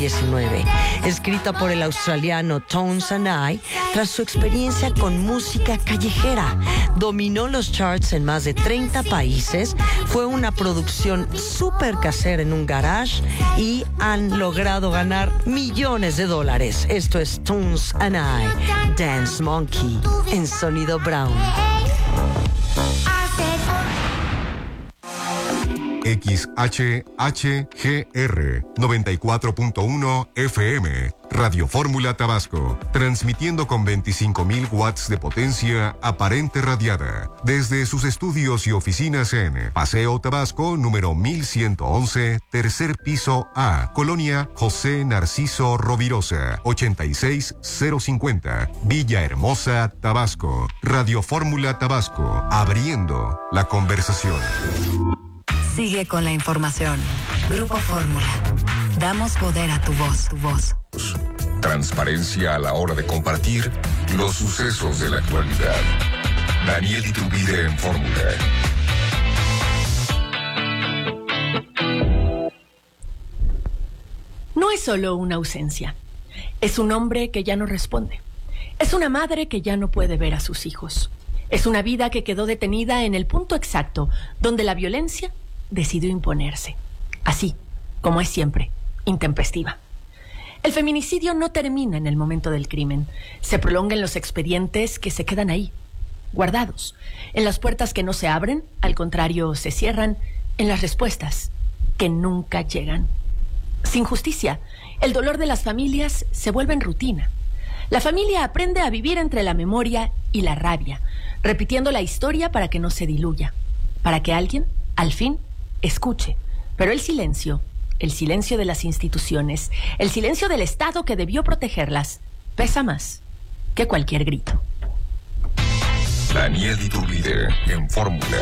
19, escrita por el australiano Tones and I, tras su experiencia con música callejera. Dominó los charts en más de 30 países, fue una producción súper casera en un garage y han logrado ganar millones de dólares. Esto es Tones and I, Dance Monkey, en Sonido Brown. XHHGR 94.1 FM, Radio Fórmula Tabasco, transmitiendo con 25.000 watts de potencia aparente radiada, desde sus estudios y oficinas en Paseo Tabasco, número 1111, tercer piso A, Colonia José Narciso Rovirosa, 86050, Villahermosa, Tabasco. Radio Fórmula Tabasco, abriendo la conversación. Sigue con la información. Grupo Fórmula. Damos poder a tu voz, tu voz. Transparencia a la hora de compartir los sucesos de la actualidad. Daniel Iturbide en Fórmula. No es solo una ausencia. Es un hombre que ya no responde. Es una madre que ya no puede ver a sus hijos. Es una vida que quedó detenida en el punto exacto donde la violencia decidió imponerse. Así, como es siempre, intempestiva. El feminicidio no termina en el momento del crimen. Se prolonga en los expedientes que se quedan ahí, guardados. En las puertas que no se abren, al contrario, se cierran. En las respuestas que nunca llegan. Sin justicia, el dolor de las familias se vuelve en rutina. La familia aprende a vivir entre la memoria y la rabia, repitiendo la historia para que no se diluya, para que alguien, al fin, escuche. Pero el silencio de las instituciones, el silencio del Estado que debió protegerlas, pesa más que cualquier grito. Daniel Iturbide en Fórmula.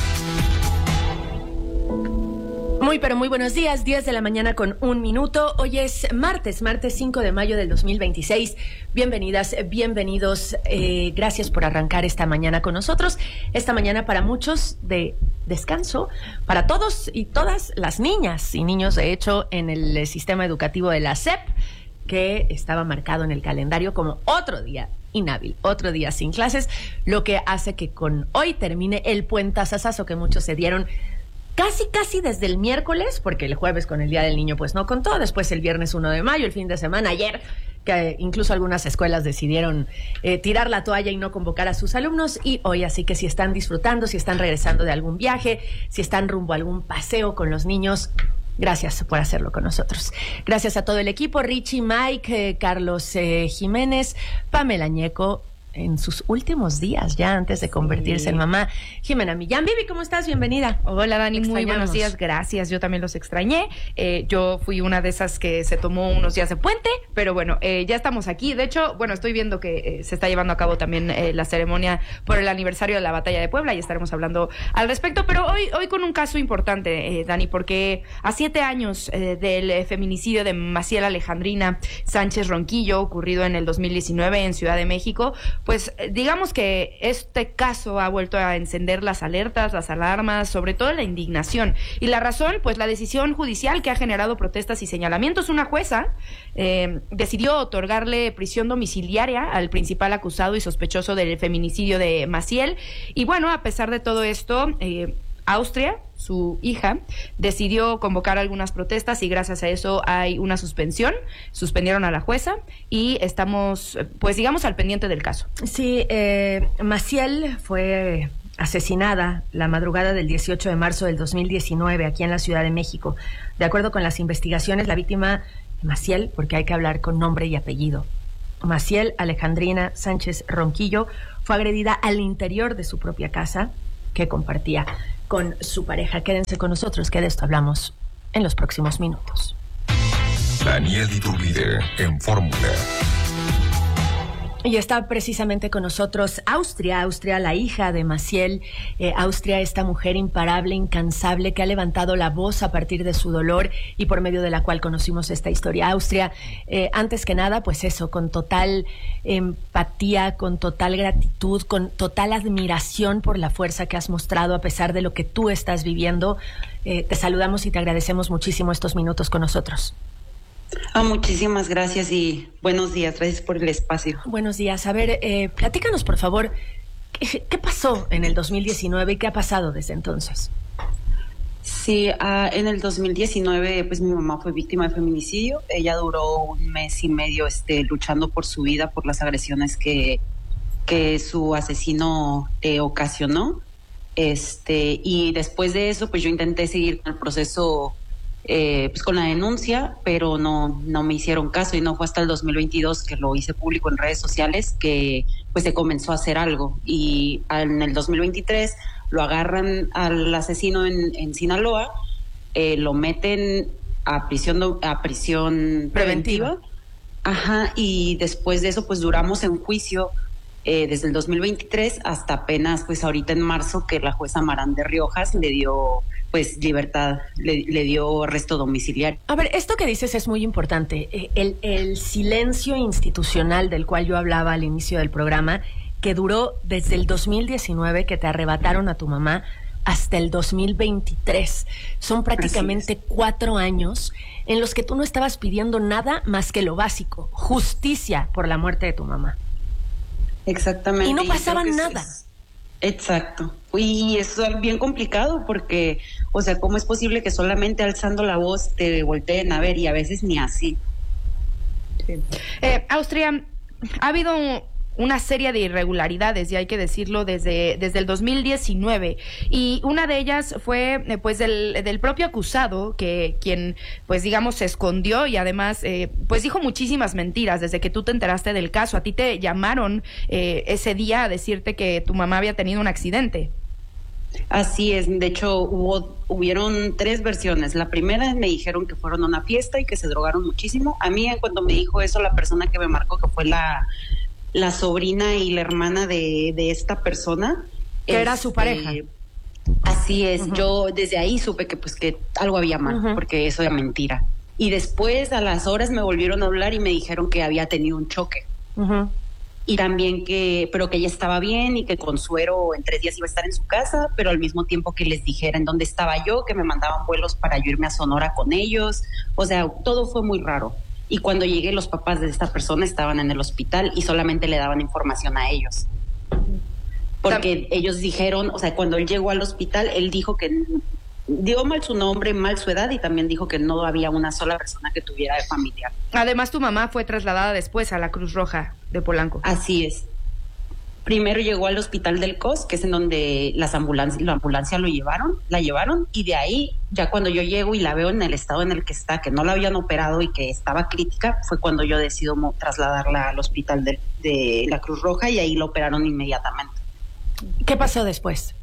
Muy, pero muy buenos días, 10 de la mañana con 1 minuto. Hoy es martes 5 de mayo del 2026. Bienvenidas, bienvenidos. Gracias por arrancar esta mañana con nosotros. Esta mañana para muchos de descanso, para todos y todas las niñas y niños, de hecho, en el sistema educativo de la SEP, que estaba marcado en el calendario como otro día inhábil, otro día sin clases, lo que hace que con hoy termine el puentazazazo que muchos se dieron casi desde el miércoles, porque el jueves con el Día del Niño pues no contó, después el viernes 1 de mayo, el fin de semana, ayer, que incluso algunas escuelas decidieron tirar la toalla y no convocar a sus alumnos, y hoy, así que si están disfrutando, si están regresando de algún viaje, si están rumbo a algún paseo con los niños, gracias por hacerlo con nosotros. Gracias a todo el equipo, Richie, Mike, Carlos Jiménez, Pamela Ñeco, en sus últimos días, ya antes de convertirse en mamá. Jimena Millán. Vivi, ¿cómo estás? Bienvenida. Hola, Dani, muy buenos días, gracias. Yo también los extrañé. Yo fui una de esas que se tomó unos días de puente, pero bueno, ya estamos aquí. De hecho, bueno, estoy viendo que se está llevando a cabo también la ceremonia por el aniversario de la Batalla de Puebla y estaremos hablando al respecto, pero hoy con un caso importante, Dani, porque a 7 años del feminicidio de Maciel Alejandrina Sánchez Ronquillo, ocurrido en el 2019 en Ciudad de México, pues digamos que este caso ha vuelto a encender las alertas, las alarmas, sobre todo la indignación. Y la razón, pues la decisión judicial que ha generado protestas y señalamientos. Una jueza decidió otorgarle prisión domiciliaria al principal acusado y sospechoso del feminicidio de Maciel. Y bueno, a pesar de todo esto, Austria, su hija, decidió convocar algunas protestas y gracias a eso hay una suspensión. Suspendieron a la jueza y estamos, pues digamos, al pendiente del caso. Sí, Maciel fue asesinada la madrugada del 18 de marzo del 2019 aquí en la Ciudad de México. De acuerdo con las investigaciones, la víctima, Maciel, porque hay que hablar con nombre y apellido, Maciel Alejandrina Sánchez Ronquillo, fue agredida al interior de su propia casa que compartía con su pareja. Quédense con nosotros, que de esto hablamos en los próximos minutos. Daniel Iturbide en Fórmula. Y está precisamente con nosotros Austria, la hija de Maciel. Austria, esta mujer imparable, incansable, que ha levantado la voz a partir de su dolor y por medio de la cual conocimos esta historia. Austria, antes que nada, pues eso, con total empatía, con total gratitud, con total admiración por la fuerza que has mostrado a pesar de lo que tú estás viviendo. Te saludamos y te agradecemos muchísimo estos minutos con nosotros. Muchísimas gracias y buenos días. Gracias por el espacio. Buenos días. A ver, platícanos, por favor, ¿qué pasó en el 2019 y qué ha pasado desde entonces? Sí, en el 2019, pues mi mamá fue víctima de feminicidio. Ella duró 1 mes y medio luchando por su vida, por las agresiones que su asesino ocasionó. Y después de eso, pues yo intenté seguir con el proceso, pues con la denuncia, pero no me hicieron caso, y no fue hasta el 2022 que lo hice público en redes sociales que pues se comenzó a hacer algo. Y en el 2023 lo agarran al asesino en Sinaloa, lo meten a prisión preventiva. Ajá, y después de eso pues duramos en juicio desde el 2023 hasta apenas pues ahorita en marzo, que la jueza Marán de Riojas le dio pues libertad, le dio arresto domiciliario. A ver, esto que dices es muy importante. El silencio institucional del cual yo hablaba al inicio del programa, que duró desde el 2019, que te arrebataron a tu mamá, hasta el 2023. Son prácticamente 4 años en los que tú no estabas pidiendo nada más que lo básico: justicia por la muerte de tu mamá. Exactamente. Y no pasaba nada. Exacto. Y eso es bien complicado porque, o sea, ¿cómo es posible que solamente alzando la voz te volteen a ver, y a veces ni así? Sí. Austria, ha habido una serie de irregularidades, y hay que decirlo, desde el 2019, y una de ellas fue pues del propio acusado, quien pues digamos se escondió y además pues dijo muchísimas mentiras desde que tú te enteraste del caso. A ti te llamaron ese día a decirte que tu mamá había tenido un accidente. Así es, de hecho hubieron 3 versiones. La primera, me dijeron que fueron a una fiesta y que se drogaron muchísimo. A mí, cuando me dijo eso, la persona que me marcó, que fue la sobrina y la hermana de esta persona, que era su pareja. Así es. Yo desde ahí supe que pues que algo había mal, porque eso era mentira. Y después, a las horas, me volvieron a hablar y me dijeron que había tenido un choque. Y también pero que ella estaba bien y que Consuelo en 3 días iba a estar en su casa, pero al mismo tiempo que les dijera en dónde estaba yo, que me mandaban vuelos para yo irme a Sonora con ellos. O sea, todo fue muy raro. Y cuando llegué, los papás de esta persona estaban en el hospital y solamente le daban información a ellos. Porque ellos dijeron, o sea, cuando él llegó al hospital, él dijo que dio mal su nombre, mal su edad, y también dijo que no había una sola persona que tuviera de familiar. Además, tu mamá fue trasladada después a la Cruz Roja de Polanco. Así es. Primero llegó al hospital del COS, que es en donde la ambulancia la llevaron, y de ahí, ya cuando yo llego y la veo en el estado en el que está, que no la habían operado y que estaba crítica, fue cuando yo decido trasladarla al hospital de la Cruz Roja, y ahí la operaron inmediatamente. ¿Qué pasó después?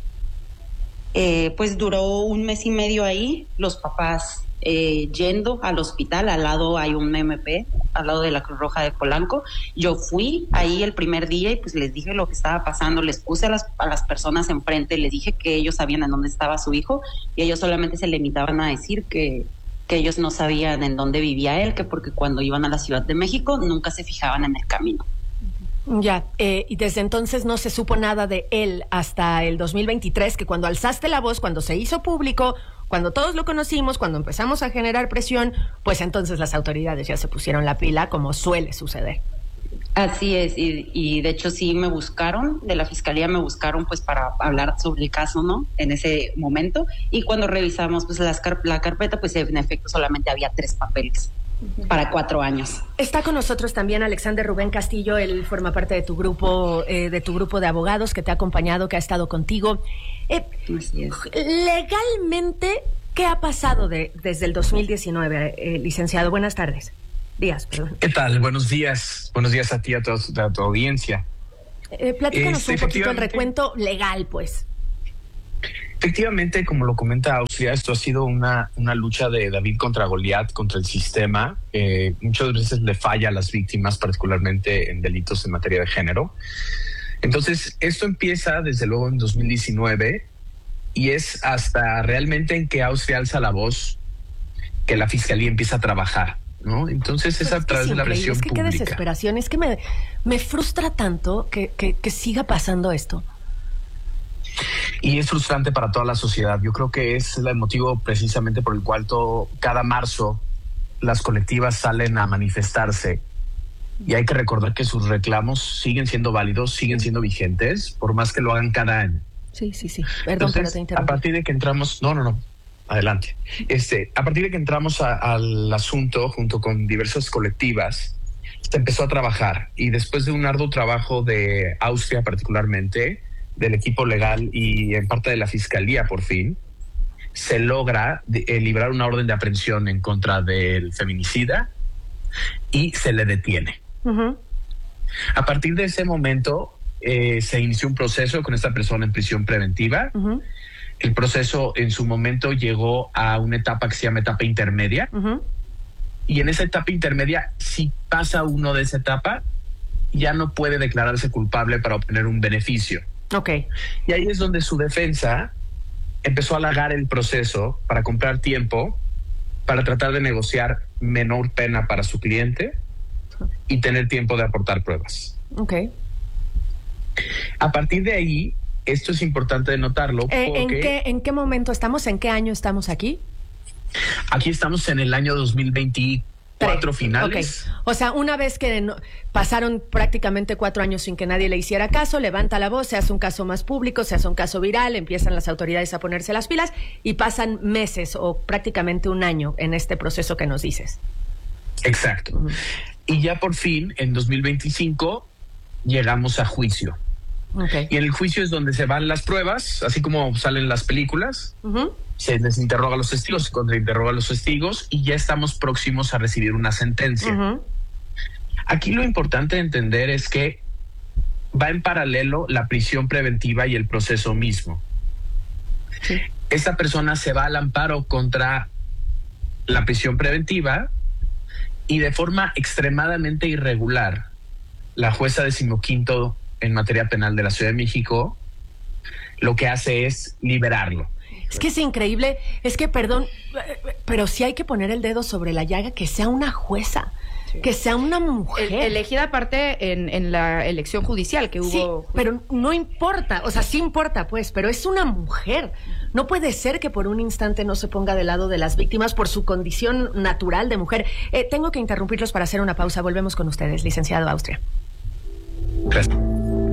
Pues duró 1 mes y medio ahí, los papás yendo al hospital. Al lado hay un MP, al lado de la Cruz Roja de Polanco. Yo fui ahí el primer día y pues les dije lo que estaba pasando, les puse a las personas enfrente, les dije que ellos sabían en dónde estaba su hijo, y ellos solamente se limitaban a decir que ellos no sabían en dónde vivía él, que porque cuando iban a la Ciudad de México nunca se fijaban en el camino. Ya, y desde entonces no se supo nada de él hasta el 2023, que cuando alzaste la voz, cuando se hizo público, cuando todos lo conocimos, cuando empezamos a generar presión, pues entonces las autoridades ya se pusieron la pila, como suele suceder. Así es, y de hecho sí me buscaron, de la fiscalía me buscaron pues para hablar sobre el caso, ¿no? En ese momento, y cuando revisamos pues la carpeta, pues en efecto solamente había 3 papeles. Para 4 años. Está con nosotros también Alexander Rubén Castillo. Él forma parte de tu grupo de abogados que te ha acompañado, que ha estado contigo. Así es. Legalmente, ¿qué ha pasado desde el 2019, licenciado? Buenas tardes. Días, perdón. ¿Qué tal? Buenos días. Buenos días a ti, a tu audiencia. Platícanos un poquito el recuento legal, pues. Efectivamente, como lo comenta Austria, esto ha sido una lucha de David contra Goliat, contra el sistema. Muchas veces le falla a las víctimas, particularmente en delitos en materia de género. Entonces, esto empieza desde luego en 2019 y es hasta realmente en que Austria alza la voz que la fiscalía empieza a trabajar, ¿no? Entonces es a través de la presión pública. Qué desesperación, es que me frustra tanto que siga pasando esto. Y es frustrante para toda la sociedad. Yo creo que es el motivo precisamente por el cual cada marzo las colectivas salen a manifestarse, y hay que recordar que sus reclamos siguen siendo válidos, siguen siendo vigentes, por más que lo hagan cada año. Sí. Perdón, pero te interrumpí. A partir de que entramos... No. Adelante. A partir de que entramos al asunto junto con diversas colectivas, se empezó a trabajar, y después de un arduo trabajo de Austria particularmente, del equipo legal y en parte de la fiscalía, por fin se logra librar una orden de aprehensión en contra del feminicida y se le detiene. Uh-huh. A partir de ese momento se inició un proceso con esta persona en prisión preventiva. Uh-huh. El proceso en su momento llegó a una etapa que se llama etapa intermedia. Uh-huh. Y en esa etapa intermedia, si pasa uno de esa etapa, ya no puede declararse culpable para obtener un beneficio. Ok. Y ahí es donde su defensa empezó a alargar el proceso para comprar tiempo, para tratar de negociar menor pena para su cliente y tener tiempo de aportar pruebas. Ok. A partir de ahí, esto es importante de notarlo porque... ¿En qué momento estamos? ¿En qué año estamos aquí? Aquí estamos en el año 2024 finales. Okay. O sea, una vez que pasaron prácticamente 4 años sin que nadie le hiciera caso, levanta la voz, se hace un caso más público, se hace un caso viral, empiezan las autoridades a ponerse las pilas y pasan meses o prácticamente un año en este proceso que nos dices. Exacto. Uh-huh. Y ya por fin, en 2025, llegamos a juicio. Okay. Y en el juicio es donde se van las pruebas, así como salen las películas. Uh-huh. Se les interroga a los testigos, se contrainterroga a los testigos y ya estamos próximos a recibir una sentencia. Uh-huh. Aquí lo importante de entender es que va en paralelo la prisión preventiva y el proceso mismo. Sí. Esta persona se va al amparo contra la prisión preventiva y de forma extremadamente irregular, la jueza 15ª en materia penal de la Ciudad de México lo que hace es liberarlo. Es que es increíble, es que, perdón, pero sí hay que poner el dedo sobre la llaga, que sea una jueza, sí, que sea una mujer. Elegida aparte en la elección judicial que hubo. Sí, pero no importa, o sea, sí importa, pues, pero es una mujer. No puede ser que por un instante no se ponga del lado de las víctimas por su condición natural de mujer. Tengo que interrumpirlos para hacer una pausa. Volvemos con ustedes, licenciado Austria. Gracias.